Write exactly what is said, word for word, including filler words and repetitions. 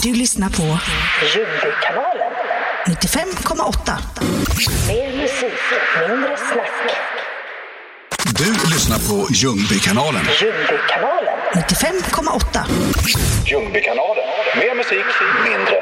Du lyssnar på Ljungbykanalen nittiofem komma åtta. Mer musik, mindre snack. Du lyssnar på Ljungbykanalen. Ljungbykanalen nittiofem komma åtta. Ljungbykanalen. Mer musik, mindre